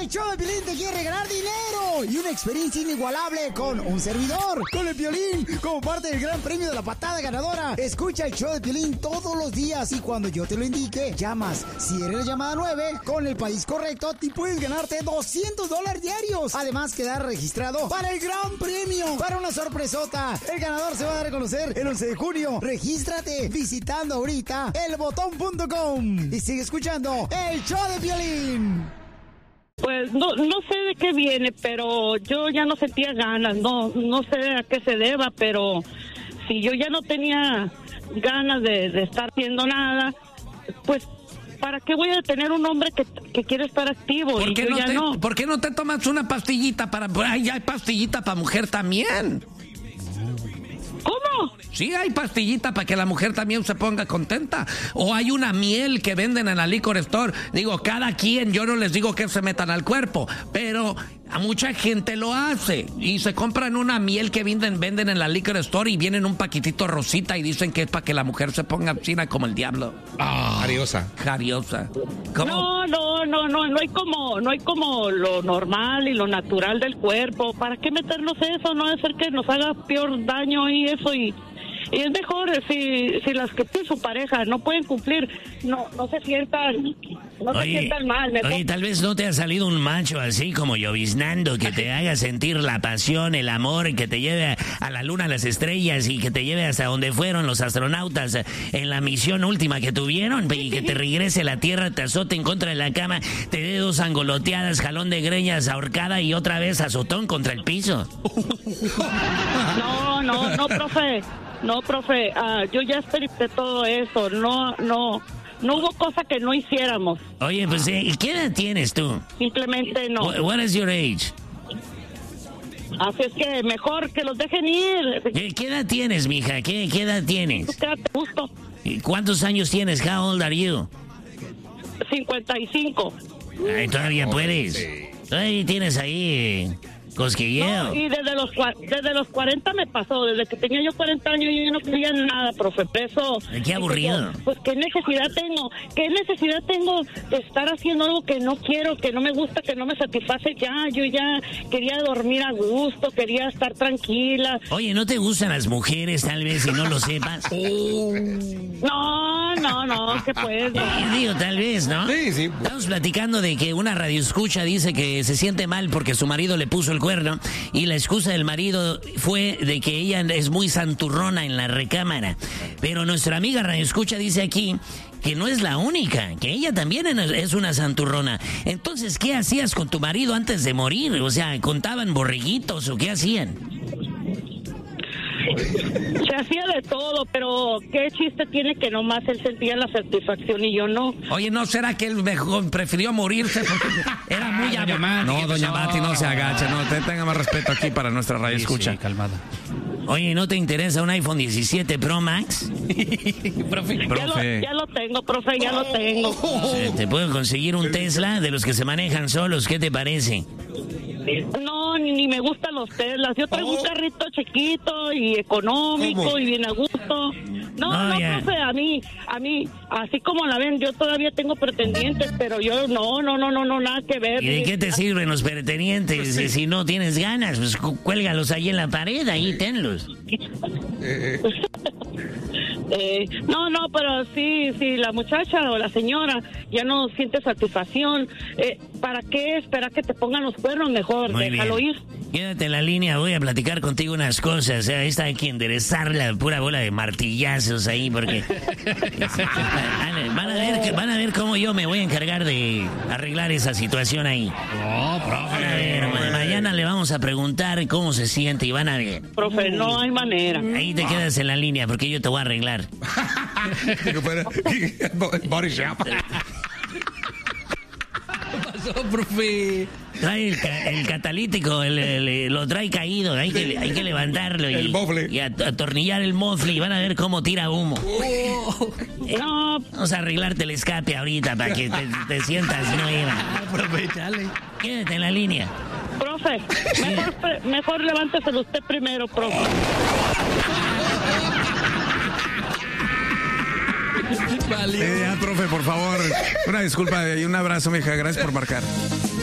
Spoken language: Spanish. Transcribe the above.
El show de Piolín te quiere regalar dinero y una experiencia inigualable con un servidor, con el Piolín, como parte del gran premio de la patada ganadora. Escucha el show de Piolín todos los días y cuando yo te lo indique, llamas. Si eres la llamada 9, con el país correcto, te puedes ganarte $200 diarios. Además, quedar registrado para el gran premio, para una sorpresota. El ganador se va a dar a conocer el 11 de junio. Regístrate visitando ahorita elbotón.com y sigue escuchando el show de Piolín. Pues no sé de qué viene, pero yo ya no sentía ganas, no sé a qué se deba, pero si yo ya no tenía ganas de estar haciendo nada, pues ¿para qué voy a tener un hombre que quiere estar activo? ¿Por qué no te tomas una pastillita para... Ay, hay pastillita para mujer también. ¿Cómo? Sí, hay pastillita para que la mujer también se ponga contenta. O hay una miel que venden en la liquor store. Digo, cada quien, yo no les digo que se metan al cuerpo, pero a mucha gente lo hace. Y se compran una miel que venden en la liquor store y viene en un paquetito rosita y dicen que es para que la mujer se ponga china como el diablo. Jariosa. ¿Cómo? No hay como lo normal y lo natural del cuerpo. ¿Para qué meternos eso? No debe ser que nos haga peor daño y eso y es mejor si las que tienen su pareja no pueden cumplir, no se sientan mal. Oye, tal vez no te ha salido un macho así como lloviznando que te haga sentir la pasión, el amor, que te lleve a la luna, a las estrellas y que te lleve hasta donde fueron los astronautas en la misión última que tuvieron y que te regrese a la Tierra, te azote en contra de la cama, te dé 2 angoloteadas, jalón de greñas, ahorcada y otra vez azotón contra el piso. No, profe. No, profe, yo ya experimenté todo eso. No hubo cosa que no hiciéramos. Oye, pues, ¿qué edad tienes tú? Simplemente no. What is your age? Así es que mejor que los dejen ir. ¿Qué edad tienes, mija? ¿Qué edad tienes? Quédate justo. ¿Cuántos años tienes? How old are you? 55. Ay, todavía puedes. Todavía tienes ahí... cosquilleo. No, y desde los 40 me pasó, desde que tenía yo 40 años yo no quería nada, profe, eso... Qué aburrido. Pues qué necesidad tengo de estar haciendo algo que no quiero, que no me gusta, que no me satisface yo ya quería dormir a gusto, quería estar tranquila. Oye, ¿no te gustan las mujeres tal vez y no lo sepas? No, que pues... Digo, tal vez, ¿no? Sí. Estamos platicando de que una radioescucha dice que se siente mal porque su marido le puso el cuerno y la excusa del marido fue de que ella es muy santurrona en la recámara. Pero nuestra amiga radioescucha dice aquí que no es la única, que ella también es una santurrona. Entonces, ¿qué hacías con tu marido antes de morir? O sea, ¿contaban borreguitos o qué hacían? Se hacía de todo, pero ¿qué chiste tiene que nomás él sentía la satisfacción y yo no? Oye, ¿no será que él mejor prefirió morirse porque era muy amable? No, doña Mati, no se agache, no, tenga más respeto aquí para nuestra radio escucha. Sí, calmada. Oye, ¿no te interesa un iPhone 17 Pro Max? Profe. Ya lo tengo, profe, ya lo tengo. ¿Te puedo conseguir un Tesla de los que se manejan solos? ¿Qué te parece? No, ni me gustan los Teslas. Yo traigo un carrito chiquito y económico. ¿Cómo? Y bien a gusto. No, profe, a mí, así como la ven, yo todavía tengo pretendientes, pero yo no, nada que ver. ¿Y de qué te sirven los pretendientes? Pues si no tienes ganas, pues cuélgalos ahí en la pared, ahí tenlos. No, pero sí, la muchacha o la señora ya no siente satisfacción. ¿Para qué esperar que te pongan los cuernos? Mejor déjalo ir. Quédate en la línea, voy a platicar contigo unas cosas. O sea, esta hay que enderezar la pura bola de martillazos ahí, porque van a ver cómo yo me voy a encargar de arreglar esa situación ahí. Profe. A ver, mañana le vamos a preguntar cómo se siente y van a ver. Profe, no hay manera. Ahí te quedas en la línea porque yo te voy a arreglar. Body shop. ¿Qué pasó, profe? Trae el catalítico, lo trae caído, hay que levantarlo y atornillar el mofle y van a ver cómo tira humo. No. Vamos a arreglarte el escape ahorita para que te sientas nueva. Aprovechale. Quédate en la línea. Profe, mejor levánteselo usted primero, profe. Vale. Profe, por favor, una disculpa y un abrazo, mija. Gracias por marcar.